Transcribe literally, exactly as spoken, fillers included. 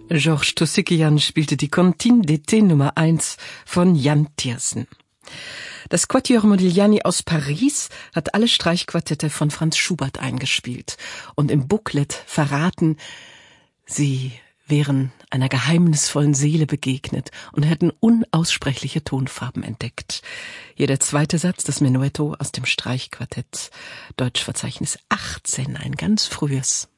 Georges Toussaint spielte die Comptine d'été Nummer eins von Jan Tiersen. Das Quatuor Modigliani aus Paris hat alle Streichquartette von Franz Schubert eingespielt und im Booklet verraten, sie wären einer geheimnisvollen Seele begegnet und hätten unaussprechliche Tonfarben entdeckt. Hier der zweite Satz, das Menuetto aus dem Streichquartett, Deutschverzeichnis achtzehn, ein ganz frühes.